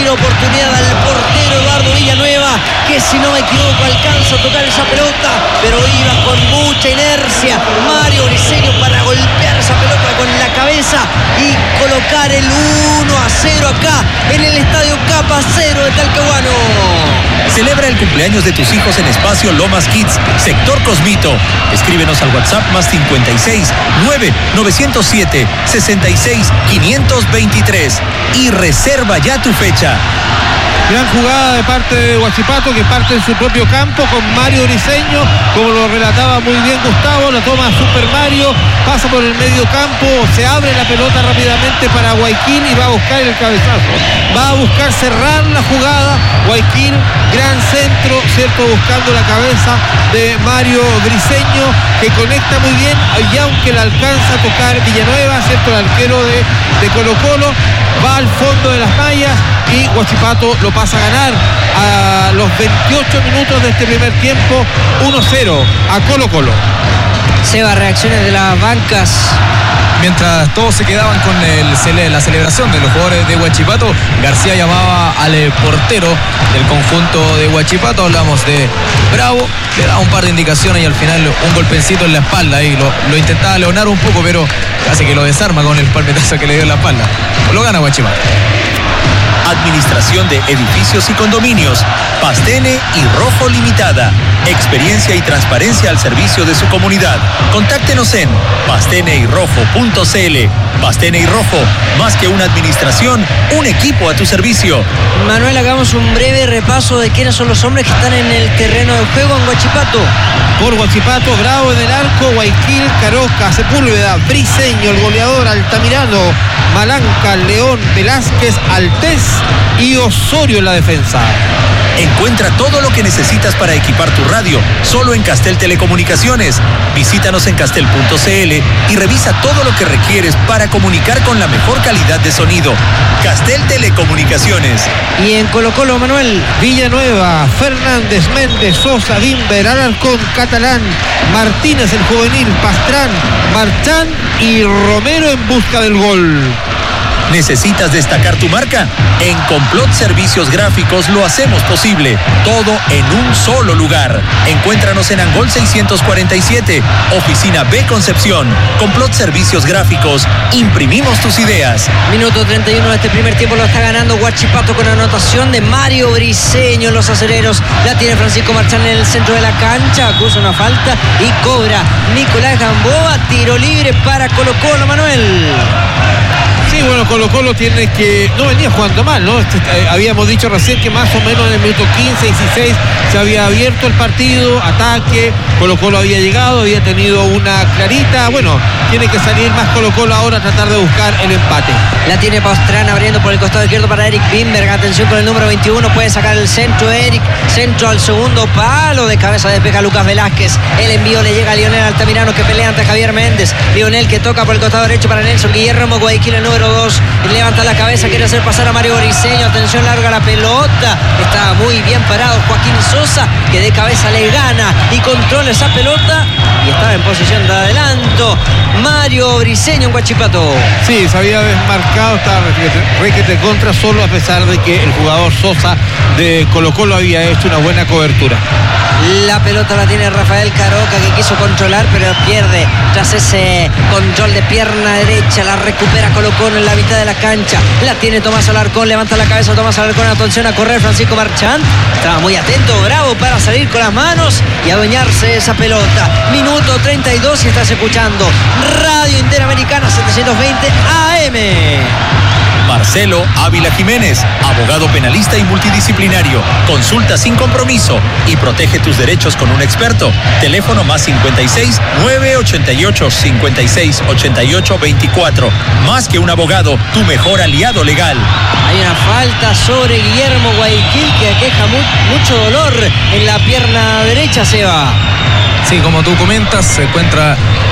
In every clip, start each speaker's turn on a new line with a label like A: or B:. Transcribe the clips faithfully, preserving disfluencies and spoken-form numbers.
A: la oportunidad al portero Eduardo Villanueva, que si no me equivoco alcanza a tocar esa pelota, pero iba con mucha inercia Mario Briseño para golpear esa pelota con la cabeza y colocar el uno a cero acá en el estadio Capa Cero de Talcahuano.
B: Celebra el cumpleaños de tus hijos en Espacio Lomas Kids, sector Cosmito. Escríbenos al WhatsApp más cincuenta y seis, nueve, novecientos siete, sesenta y seis, quinientos veintitrés y reserva ya tu fecha.
C: Gran jugada de parte de Huachipato, que parte en su propio campo con Mario Briseño, como lo relataba muy bien Gustavo. La toma Super Mario, pasa por el medio campo, se abre la pelota rápidamente para Guayaquil y va a buscar el cabezazo, va a buscar cerrar la jugada. Guayaquil, gran centro, cierto, buscando la cabeza de Mario Briseño, que conecta muy bien, y aunque le alcanza a tocar Villanueva, cierto, el arquero de, de Colo Colo, va al fondo de las mallas y Huachipato lo pasa a ganar a los veintiocho minutos de este primer tiempo, uno cero a Colo Colo.
A: Seba, reacciones de las bancas.
D: Mientras todos se quedaban con el, la celebración de los jugadores de Huachipato, García llamaba al portero del conjunto de Huachipato. Hablamos de Bravo, le daba un par de indicaciones y al final un golpecito en la espalda. Y lo, lo intentaba leonar un poco, pero casi que lo desarma con el palmetazo que le dio en la espalda. Lo gana Huachipato.
B: Administración de edificios y condominios, Pastene y Rojo Limitada. Experiencia y transparencia al servicio de su comunidad. Contáctenos en pastene y rojo punto c l. Pastene y Rojo, más que una administración, un equipo a tu servicio.
A: Manuel, hagamos un breve repaso de quiénes son los hombres que están en el terreno de juego en Huachipato.
C: Por Huachipato, Bravo en el arco, Guayaquil, Caroca, Sepúlveda, Briseño, el goleador, Altamirano, Malanca, León, Velázquez, Altés y Osorio en la defensa.
B: Encuentra todo lo que necesitas para equipar tu radio solo en Castel Telecomunicaciones. Visítanos en castel punto c l y revisa todo lo que requieres para comunicar con la mejor calidad de sonido. Castel Telecomunicaciones.
A: Y en Colo Colo, Manuel.
C: Villanueva, Fernández, Méndez, Sosa, Dimber, Alarcón, Catalán, Martínez el juvenil, Pastrán, Marchán y Romero en busca del gol.
B: ¿Necesitas destacar tu marca? En Complot Servicios Gráficos lo hacemos posible. Todo en un solo lugar. Encuéntranos en Angol seiscientos cuarenta y siete, Oficina B Concepción. Complot Servicios Gráficos. Imprimimos tus ideas.
A: Minuto treinta y uno de este primer tiempo lo está ganando Huachipato con anotación de Mario Briseño en los acereros. La tiene Francisco Marchán en el centro de la cancha. Acusa una falta y cobra Nicolás Gamboa. Tiro libre para Colo Colo, Manuel.
C: Sí, bueno, Colo Colo tiene que... No venía jugando mal, ¿no? Este, eh, habíamos dicho recién que más o menos en el minuto quince, dieciséis se había abierto el partido, ataque, Colo Colo había llegado, había tenido una clarita. Bueno, tiene que salir más Colo Colo ahora a tratar de buscar el empate.
A: La tiene Pastrana abriendo por el costado izquierdo para Eric Bimberg. Atención con el número veintiuno, puede sacar el centro Eric. Centro al segundo palo, de cabeza despeja Lucas Velázquez. El envío le llega a Lionel Altamirano, que pelea ante Javier Méndez. Lionel que toca por el costado derecho para Nelson Guillermo Guayaquil, el número dos. Levanta la cabeza, quiere hacer pasar a Mario Briseño. Atención, larga la pelota. Está muy bien parado Joaquín Sosa, que de cabeza le gana y controla esa pelota. Y estaba en posición de adelanto Mario Briseño en Huachipato.
C: Sí, se había desmarcado, estaba requete contra, solo a pesar de que el jugador Sosa de Colo Colo había hecho una buena cobertura.
A: La pelota la tiene Rafael Caroca, que quiso controlar, pero pierde tras ese control de pierna derecha. La recupera Colo Colo en la mitad de la cancha. La tiene Tomás Alarcón, levanta la cabeza Tomás Alarcón, atención a correr Francisco Marchán. Estaba muy atento, Bravo, para salir con las manos y adueñarse de esa pelota. Minuto treinta y dos y estás escuchando Radio Interamericana setecientos veinte A M.
B: Marcelo Ávila Jiménez, abogado penalista y multidisciplinario. Consulta sin compromiso y protege tus derechos con un experto. Teléfono más cincuenta y seis, nueve ochenta y ocho, cincuenta y seis, ochenta y ocho, veinticuatro. Más que un abogado, tu mejor aliado legal.
A: Hay una falta sobre Guillermo Guayaquil que aqueja mu- mucho dolor en la pierna derecha, Seba.
D: Sí, como tú comentas, se encuentra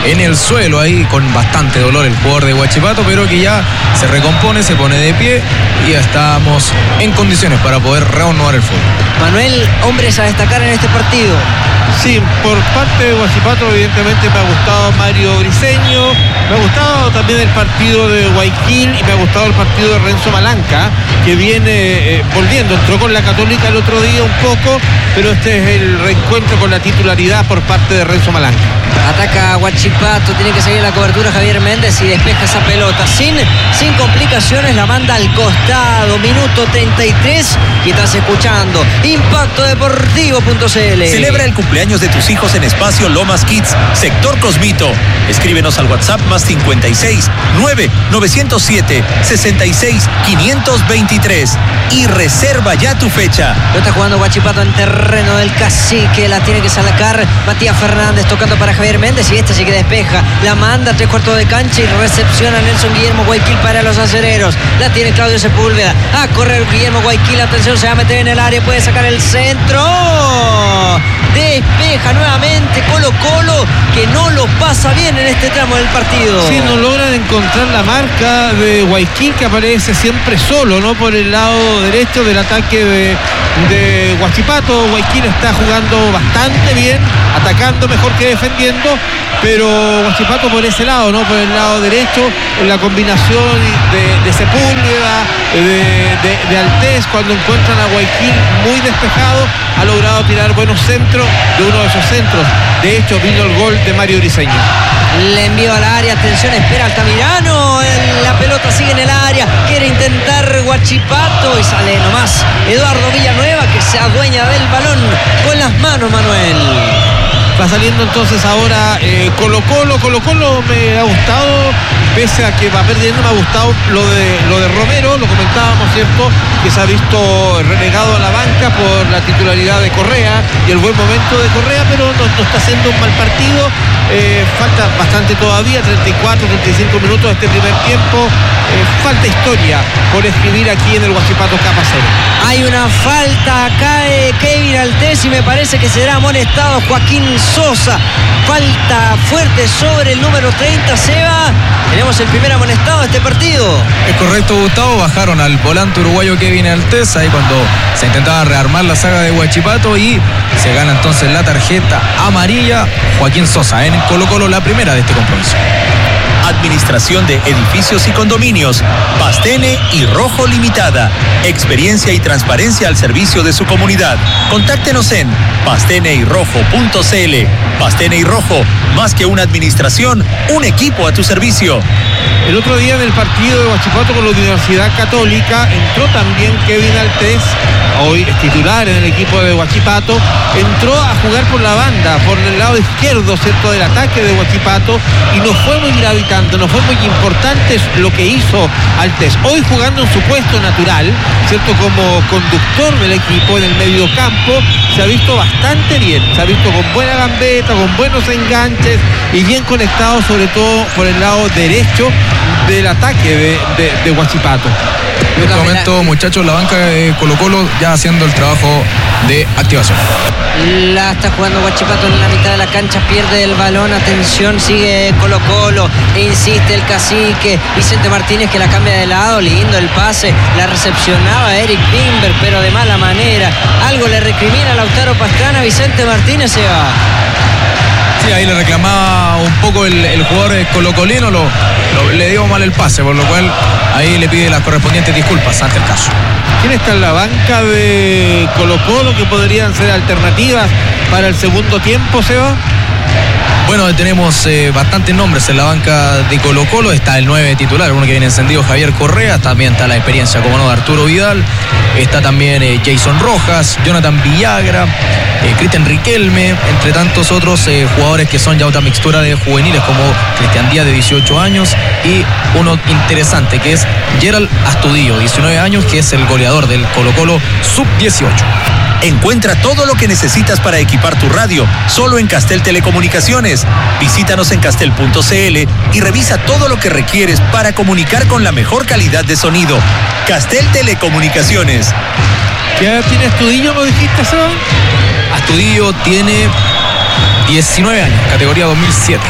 D: en el suelo ahí con bastante dolor el jugador de Huachipato, pero que ya se recompone, se pone de pie y ya estamos en condiciones para poder reanudar el fútbol.
A: Manuel, hombres a destacar en este partido.
C: Sí, por parte de Huachipato evidentemente me ha gustado Mario Briceño, me ha gustado también el partido de Guayaquil y me ha gustado el partido de Renzo Malanca, que viene eh, volviendo, entró con la Católica el otro día un poco, pero este es el reencuentro con la titularidad por parte de Renzo Malanca.
A: Ataca Huachipato, tiene que salir la cobertura Javier Méndez y despeja esa pelota. Sin, sin complicaciones la manda al costado. Minuto treinta y tres y estás escuchando Impacto Deportivo punto c l.
B: Celebra el cumpleaños de tus hijos en Espacio Lomas Kids, Sector Cosmito. Escríbenos al WhatsApp más cincuenta y seis, nueve, novecientos siete, sesenta y seis, quinientos veintitrés y reserva ya tu fecha.
A: Lo está jugando Huachipato en terreno del Cacique, la tiene que sacar Matías Fernández tocando para Javier Méndez y este sí que despeja, la manda a tres cuartos de cancha y recepciona Nelson Guillermo Guayaquil para los acereros. La tiene Claudio Sepúlveda, a correr Guillermo Guayaquil, atención, se va a meter en el área, puede sacar el centro, despeja nuevamente Colo Colo, que no lo pasa bien en este tramo del partido.
C: Sí, no logran encontrar la marca de Guayaquil, que aparece siempre solo, ¿no? Por el lado derecho del ataque de, de Huachipato. Guayaquil está jugando bastante bien, atacando mejor que defendiendo, pero Huachipato por ese lado, ¿no? Por el lado derecho, en la combinación de, de Sepúlveda, de, de, de Altés, cuando encuentran a Guayaquil muy despejado, ha logrado tirar buenos centros de uno de esos centros. De hecho, vino el gol de Mario Briceño.
A: Le envió al área, atención, espera Altamirano, la pelota sigue en el área, quiere intentar Huachipato y sale nomás Eduardo Villanueva, que se adueña del balón con las manos, Manuel.
C: Va saliendo entonces ahora eh, Colo Colo. Colo Colo me ha gustado, pese a que va perdiendo, me ha gustado lo de, lo de Romero, lo comentábamos, ¿cierto? Que se ha visto relegado a la banca por la titularidad de Correa y el buen momento de Correa, pero no, no está haciendo un mal partido. Eh, falta bastante todavía, treinta y cuatro, treinta y cinco minutos de este primer tiempo. Eh, falta historia por escribir aquí en el Huachipato Capa Cero.
A: Hay una falta acá de Kevin Altés y me parece que será amonestado Joaquín Sosa. Falta fuerte sobre el número treinta, Seba. Tenemos el primer amonestado de este partido.
D: Es correcto, Gustavo. Bajaron al volante uruguayo Kevin Altés ahí cuando se intentaba rearmar la saga de Huachipato y se gana entonces la tarjeta amarilla Joaquín Sosa en Colo Colo, la primera de este compromiso.
B: Administración de Edificios y Condominios, Pastene y Rojo Limitada. Experiencia y transparencia al servicio de su comunidad. Contáctenos en pastene y rojo punto c l. Pastene y Rojo, más que una administración, un equipo a tu servicio.
C: El otro día en el partido de Huachipato con la Universidad Católica entró también Kevin Altés, hoy es titular en el equipo de Huachipato, entró a jugar por la banda, por el lado izquierdo, ¿cierto?, del ataque de Huachipato, y no fue muy gravitante, no fue muy importante lo que hizo Altés. Hoy jugando en su puesto natural, ¿cierto?, como conductor del equipo en el medio campo, se ha visto bastante bien, se ha visto con buena gambeta, con buenos enganches y bien conectado, sobre todo por el lado derecho del ataque de, de, de Huachipato.
D: En este momento, muchachos, la banca de Colo Colo ya haciendo el trabajo de activación.
A: La está jugando Huachipato en la mitad de la cancha, pierde el balón, atención, sigue Colo Colo, e insiste el Cacique, Vicente Martínez, que la cambia de lado, lindo el pase, la recepcionaba Eric Bimber, pero de mala manera. Algo le recrimina a Lautaro Pastrana, Vicente Martínez se va.
D: Sí, ahí le reclamaba un poco el, el jugador colocolino, lo, lo, le dio mal el pase, por lo cual ahí le pide las correspondientes disculpas ante el caso.
C: ¿Quién está en la banca de Colo Colo que podrían ser alternativas para el segundo tiempo, Seba?
D: Bueno, tenemos eh, bastantes nombres en la banca de Colo Colo. Está el nueve titular, uno que viene encendido, Javier Correa. También está la experiencia, como no, de Arturo Vidal. Está también eh, Jason Rojas, Jonathan Villagra, eh, Cristian Riquelme, entre tantos otros eh, jugadores que son ya otra mixtura de juveniles, como Cristian Díaz, de dieciocho años, y uno interesante que es Gerald Astudillo, diecinueve años, que es el goleador del Colo Colo sub dieciocho.
B: Encuentra todo lo que necesitas para equipar tu radio, solo en Castel Telecomunicaciones. Visítanos en castel punto c l y revisa todo lo que requieres para comunicar con la mejor calidad de sonido. Castel Telecomunicaciones.
C: ¿Qué edad tiene Astudillo, lo dijiste, Seba?
D: Astudillo tiene diecinueve años, categoría dos mil siete.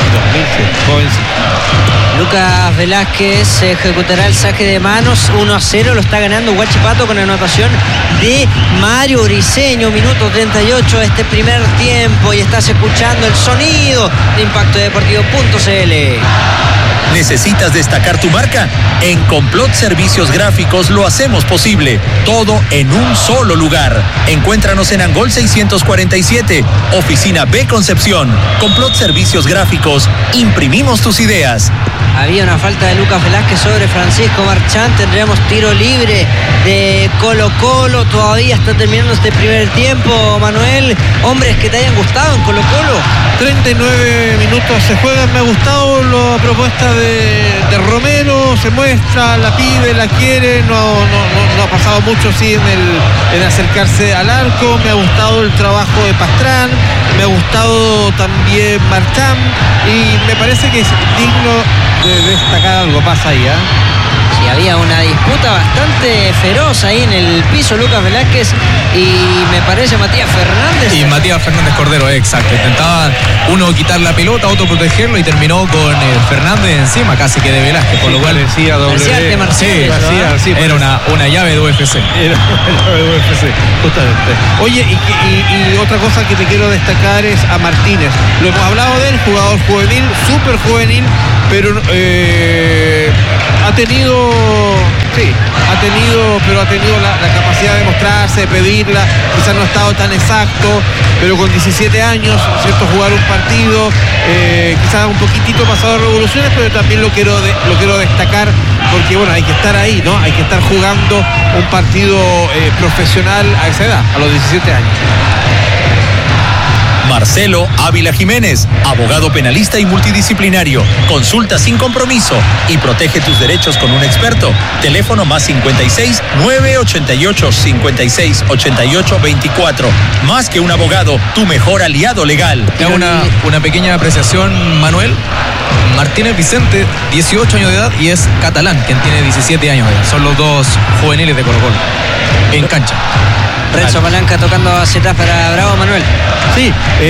C: dos mil siete, jovencito.
A: Lucas Velázquez ejecutará el saque de manos. Uno a cero lo está ganando Huachipato con anotación de Mario Briceño. Minuto treinta y ocho de este primer tiempo. Y estás escuchando el sonido de Impacto Deportivo punto c l.
B: ¿Necesitas destacar tu marca? En Complot Servicios Gráficos lo hacemos posible. Todo en un solo lugar. Encuéntranos en Angol seiscientos cuarenta y siete, Oficina B Concepción. Complot Servicios Gráficos. Imprimimos tus ideas.
A: Había una falta de Lucas Velázquez sobre Francisco Marchán. Tendremos tiro libre de Colo Colo. Todavía está terminando este primer tiempo, Manuel. Hombres que te hayan gustado en Colo Colo.
C: treinta y nueve minutos se juegan. Me ha gustado la propuesta de, de Romero. Se muestra, la pide, la quiere. No, no, no, no ha pasado mucho sí en, el, en acercarse al arco. Me ha gustado el trabajo de Pastrán. Me ha gustado también Marchán. Y me parece que es digno de destacar algo. Pasa ahí, ¿eh?
A: Sí, había una disputa bastante feroz ahí en el piso, Lucas Velázquez y me parece Matías Fernández.
D: Y Matías Fernández Cordero, exacto. Intentaba uno quitar la pelota, otro protegerlo y terminó con eh, Fernández encima, casi que de Velázquez, por lo cual
C: decía doble.
A: Parecía arte marcial,
D: sí,
A: eso,
D: parecía,
A: ¿eh?
D: sí, era una, una llave de U F C.
C: Era una llave de U F C, justamente. Oye, y, y, y otra cosa que te quiero destacar es a Martínez. Lo hemos hablado de él, jugador juvenil, súper juvenil, pero eh, ha tenido, sí, ha tenido, pero ha tenido la, la capacidad de mostrarse, de pedirla. Quizás no ha estado tan exacto, pero con diecisiete años, ¿cierto? Jugar un partido, eh, quizás un poquitito pasado de revoluciones, pero también lo quiero, de, lo quiero destacar porque, bueno, hay que estar ahí, ¿no? Hay que estar jugando un partido eh, profesional a esa edad, a los diecisiete años.
B: Marcelo Ávila Jiménez, abogado penalista y multidisciplinario. Consulta sin compromiso y protege tus derechos con un experto. Teléfono más cincuenta y seis, nueve ochenta y ocho, cincuenta y seis, ochenta y ocho, veinticuatro. Más que un abogado, tu mejor aliado legal.
D: Te hago una, una pequeña apreciación, Manuel. Martínez Vicente, dieciocho años de edad, y es catalán, quien tiene diecisiete años de edad. Son los dos juveniles de Colo Colo en cancha.
A: Renzo Palanca tocando hacia atrás para Bravo, Manuel.
C: Sí,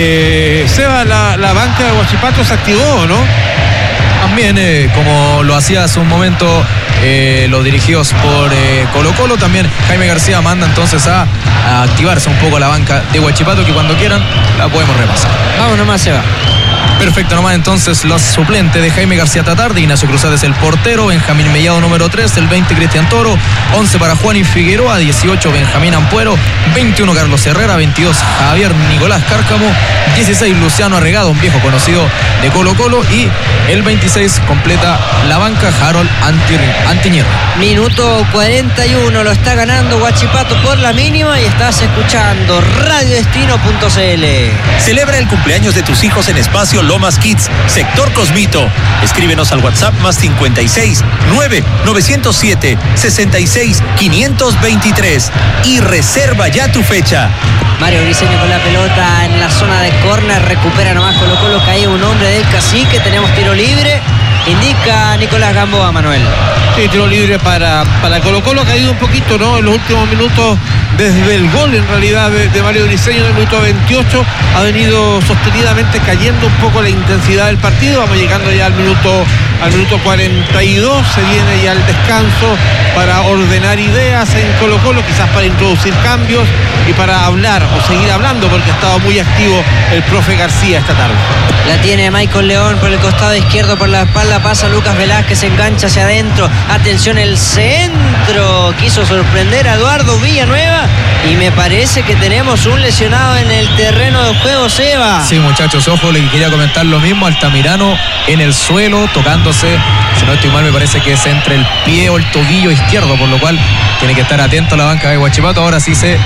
C: eh, Seba, la, la banca de Huachipato se activó, ¿no?
D: También, eh, como lo hacía hace un momento eh, los dirigidos por eh, Colo Colo, también Jaime García manda entonces a, a activarse un poco la banca de Huachipato, que cuando quieran la podemos repasar.
A: Vamos nomás, Seba.
D: Perfecto, nomás entonces los suplentes de Jaime García Tatarde. Ignacio Cruzat es el portero, Benjamín Mellado número tres, el veinte Cristian Toro, once para Juan y Figueroa, dieciocho Benjamín Ampuero, veintiuno Carlos Herrera, veintidós Javier Nicolás Cárcamo, dieciséis Luciano Arregado, un viejo conocido de Colo Colo, y el veintiséis completa la banca Harold Antiñero.
A: Minuto cuarenta y uno, lo está ganando Huachipato por la mínima y estás escuchando radio destino punto c l.
B: Celebra el cumpleaños de tus hijos en Espacio Lomas Kids, sector Cosmito. Escríbenos al WhatsApp más cincuenta y seis, nueve novecientos siete, sesenta y seis, quinientos veintitrés y reserva ya tu fecha.
A: Mario Briceño con la pelota en la zona de córner, recupera nomás Colo Colo, cae un hombre del Cacique, tenemos tiro libre, indica Nicolás Gamboa, Manuel.
C: Sí, tiro libre para, para Colo Colo, ha caído un poquito, ¿no? En los últimos minutos, desde el gol en realidad de, de Mario Briceño en el minuto veintiocho, ha venido sostenidamente cayendo un poco la intensidad del partido. Vamos llegando ya al minuto, al minuto cuarenta y dos, se viene ya el descanso para ordenar ideas en Colo Colo, quizás para introducir cambios y para hablar o seguir hablando, porque ha estado muy activo el profe García esta tarde.
A: La tiene Michael León por el costado izquierdo, por la espalda pasa Lucas Velázquez, se engancha hacia adentro, atención el centro, quiso sorprender a Eduardo Villanueva y me parece que tenemos un lesionado en el terreno de juego, Seba.
D: Sí, muchachos, ojo, le quería comentar lo mismo, Altamirano en el suelo, tocándose, si no estoy mal me parece que es entre el pie o el tobillo izquierdo, por lo cual tiene que estar atento a la banca de Huachipato. Ahora sí se,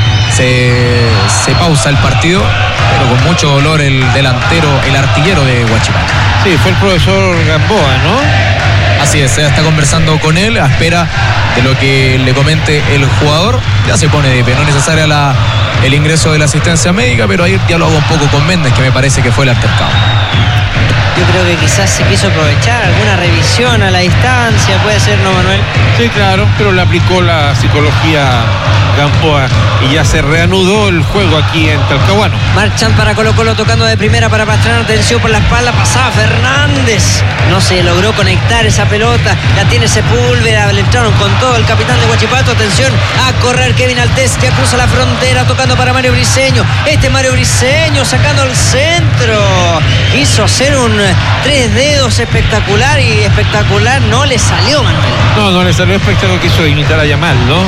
D: se, se pausa el partido, pero con mucho dolor el delantero, el artillero de Huachipato.
C: Sí, fue el profesor Gamboa, ¿no?
D: Así es, está conversando con él a espera de lo que le comente el jugador. Ya se pone de pie, no es necesaria la, el ingreso de la asistencia médica, pero ahí dialoga un poco con Méndez, que me parece que fue el altercado.
A: yo creo que quizás se quiso aprovechar alguna revisión a la distancia, puede ser, ¿no, Manuel?
C: Sí, claro, pero le aplicó la psicología Gamboa y ya se reanudó el juego aquí en Talcahuano.
A: Marchan para Colo Colo tocando de primera para Pastrana, atención por la espalda, pasaba Fernández, no se logró conectar esa pelota, la tiene Sepúlveda, le entraron con todo el capitán de Huachipato, atención a correr Kevin Altés, ya cruza la frontera, tocando para Mario Briceño, este Mario Briceño sacando el centro, quiso hacer un tres dedos espectacular y espectacular no le salió, Manuel.
C: No, no le salió espectacular, quiso imitar a Yamal, ¿no?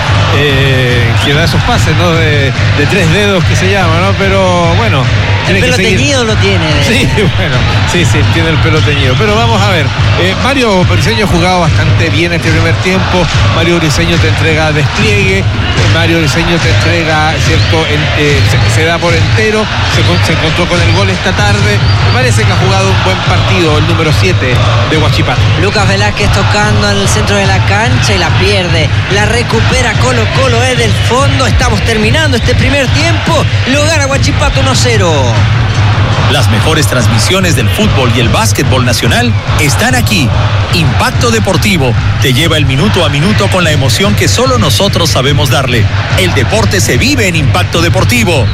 C: Eh, que da esos pases, ¿no? De, de tres dedos que se llama, ¿no? Pero bueno.
A: El pelo teñido lo tiene.
C: Sí, bueno, sí, sí, tiene el pelo teñido. Pero vamos a ver, eh, Mario Briceño ha jugado bastante bien este primer tiempo. Mario Briceño te entrega despliegue, Mario Briceño te entrega, ¿cierto? En, eh, se, se da por entero, se, se encontró con el gol esta tarde. Me parece que ha jugado un buen partido el número siete de Huachipato.
A: Lucas Velázquez tocando en el centro de la cancha y la pierde. La recupera Colo Colo desde el fondo. Estamos terminando este primer tiempo. Lo gana Huachipato uno cero.
B: Las mejores transmisiones del fútbol y el básquetbol nacional están aquí. Impacto Deportivo te lleva el minuto a minuto con la emoción que solo nosotros sabemos darle. El deporte se vive en Impacto Deportivo.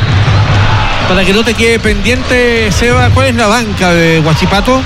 C: Para que no te quede pendiente, Seba, ¿cuál es la banca de Huachipato?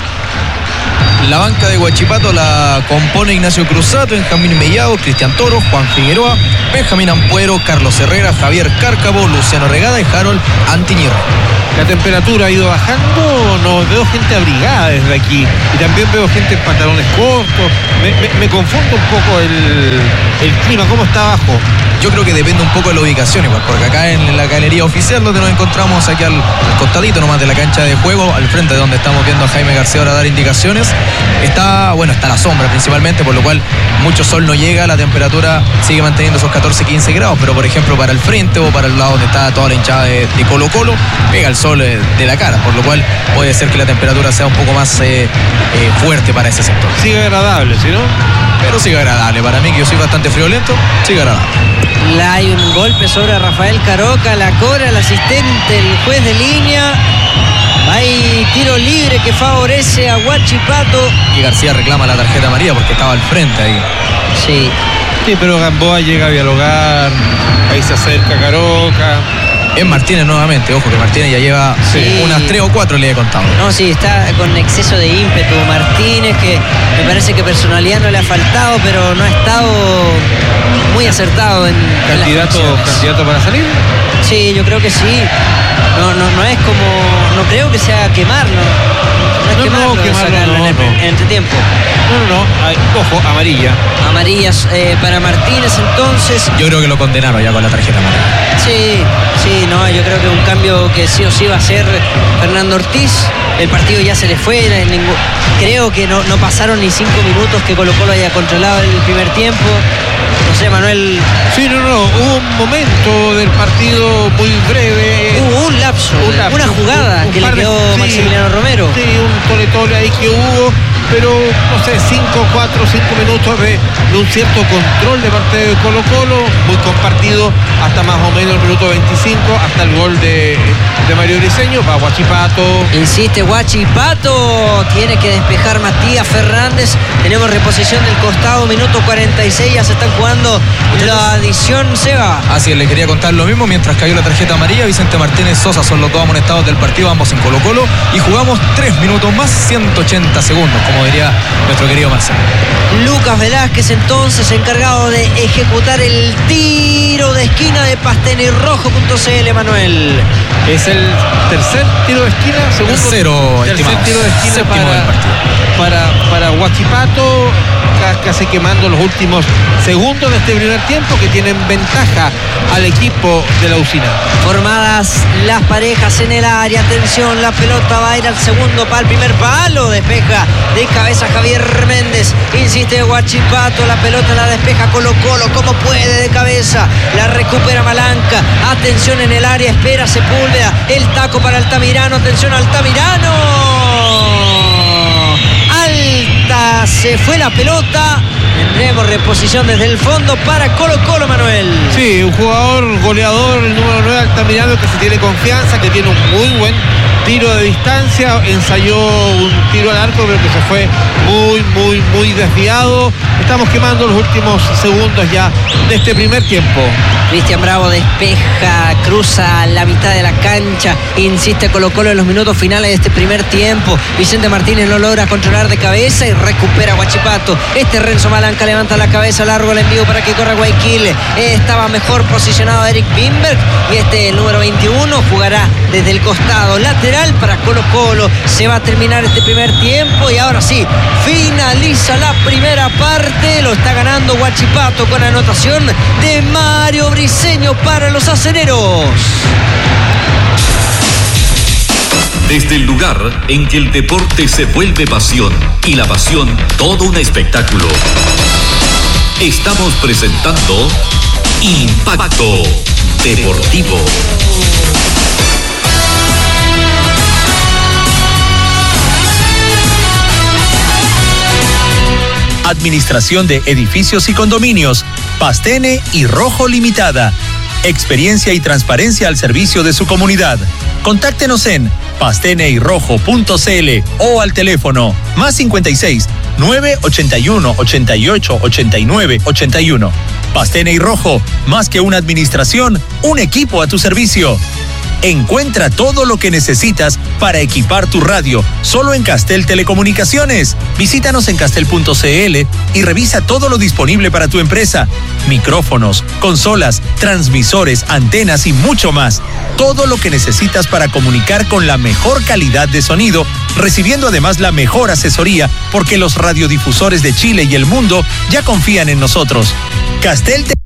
D: La banca de Huachipato la compone Ignacio Cruzato, Benjamín Mellado, Cristian Toro, Juan Figueroa, Benjamín Ampuero, Carlos Herrera, Javier Cárcavo, Luciano Regada y Harold Antiñero.
C: La temperatura ha ido bajando, no veo gente abrigada desde aquí y también veo gente en pantalones cortos. Me, me, me confundo un poco el, el clima, ¿cómo está abajo?
D: Yo creo que depende un poco de la ubicación igual, porque acá en la galería oficial donde nos encontramos aquí al, al costadito nomás de la cancha de juego, al frente de donde estamos viendo a Jaime García ahora dar indicaciones, está, bueno, está la sombra principalmente, por lo cual mucho sol no llega, la temperatura sigue manteniendo esos catorce, quince grados, pero por ejemplo para el frente o para el lado donde está toda la hinchada de, de Colo Colo, pega el sol eh, de la cara, por lo cual puede ser que la temperatura sea un poco más eh, eh, fuerte para ese sector.
C: Sigue agradable, ¿sí no?
D: Pero sigue agradable, para mí que yo soy bastante friolento, sigue agradable.
A: Hay un golpe sobre Rafael Caroca, la cobra el asistente, el juez de línea. Hay tiro libre que favorece a Huachipato.
D: Y García reclama la tarjeta amarilla porque estaba al frente ahí.
A: Sí.
C: Sí, pero Gamboa llega a dialogar, ahí se acerca Caroca.
D: Es Martínez nuevamente, ojo que Martínez ya lleva
A: sí.
D: unas tres o cuatro le he contado.
A: No, sí, está con exceso de ímpetu Martínez, que me parece que personalidad no le ha faltado, pero no ha estado muy acertado en
C: ¿Candidato,
A: en
C: candidato para salir?
A: Sí, yo creo que sí. No, no, no es como, no creo que sea quemarlo. No es
C: No,
A: quemarlo,
C: no, quemarlo,
A: sacarlo
C: no,
A: en, el,
C: no.
A: en el entretiempo.
C: No, no, no, ay, ojo, amarilla.
A: Amarillas eh, para Martínez entonces.
D: Yo creo que lo condenaron ya con la tarjeta amarilla.
A: Sí, sí, no, yo creo que un cambio que sí o sí va a ser Fernando Ortiz. El partido ya se le fue, ningún, creo que no, no pasaron ni cinco minutos que Colo Colo haya controlado el primer tiempo. No sé, Manuel.
C: Sí, no, no, hubo un momento del partido muy breve.
A: Hubo un lapso,
C: un lapso,
A: una jugada
C: un, un
A: que le quedó
C: de,
A: Maximiliano
C: sí,
A: Romero.
C: Sí, un tole tole ahí que hubo, pero no sé, cinco, cuatro, cinco minutos de, de un cierto control de parte de Colo Colo, muy compartido hasta más o menos el minuto veinticinco, hasta el gol de, de Mario Briceño, va Huachipato.
A: Insiste Huachipato, tiene que despejar Matías Fernández. Tenemos reposición del costado, minuto cuarenta y seis, ya se están jugando la adición, Seba.
D: Así es, le quería contar lo mismo, mientras cayó la tarjeta amarilla, Vicente Martínez, Sosa son los dos amonestados del partido, ambos en Colo Colo, y jugamos tres minutos más, ciento ochenta segundos, como diría nuestro querido Marcelo.
A: Lucas Velázquez entonces encargado de ejecutar el tiro de esquina de pastenirrojo punto c l, Manuel.
C: Es el tercer tiro de esquina, segundo
D: Tercero,
C: tercer
D: estimados.
C: tiro de esquina
D: Séptimo del
C: para,
D: partido.
C: para, para Huachipato, casi quemando los últimos segundos de este primer tiempo, que tienen ventaja al equipo de la Usina.
A: Formadas las parejas en el área, atención, la pelota va a ir al segundo palo, primer palo, despeja de cabeza Javier Méndez, insiste Huachipato, la pelota la despeja Colo Colo, como puede de cabeza, la recupera Malanca, atención en el área, espera Sepúlveda, el taco para Altamirano, atención Altamirano, alta, se fue la pelota, tendremos reposición desde el fondo para Colo Colo, Manuel.
C: Sí, un jugador goleador, el número nueve, Altamirano, que se tiene confianza, que tiene un muy buen tiro de distancia, ensayó un tiro al arco, pero que se fue muy, muy, muy desviado. Estamos quemando los últimos segundos ya de este primer tiempo.
A: Cristian Bravo despeja, cruza la mitad de la cancha, insiste Colo-Colo en los minutos finales de este primer tiempo. Vicente Martínez lo logra controlar de cabeza y recupera Huachipato. Este Renzo Malanca levanta la cabeza, largo el envío para que corra Guayaquil. Estaba mejor posicionado Eric Bimberg y este, el número veintiuno, jugará desde el costado lateral para Colo-Colo. Se va a terminar este primer tiempo y ahora sí, finaliza la primera parte. Lo está ganando Huachipato con anotación de Mario Briceño para los acereros.
E: Desde el lugar en que el deporte se vuelve pasión y la pasión todo un espectáculo, estamos presentando Impacto Deportivo.
B: Administración de Edificios y Condominios, Pastene y Rojo Limitada. Experiencia y transparencia al servicio de su comunidad. Contáctenos en pastene y rojo punto c l o al teléfono más cincuenta y seis, nueve ochenta y uno, ochenta y ocho, ochenta y nueve, ochenta y uno. Pastene y Rojo, más que una administración, un equipo a tu servicio. Encuentra todo lo que necesitas para equipar tu radio solo en Castel Telecomunicaciones. Visítanos en castel punto c l y revisa todo lo disponible para tu empresa. Micrófonos, consolas, transmisores, antenas y mucho más. Todo lo que necesitas para comunicar con la mejor calidad de sonido, recibiendo además la mejor asesoría, porque los radiodifusores de Chile y el mundo ya confían en nosotros. Castel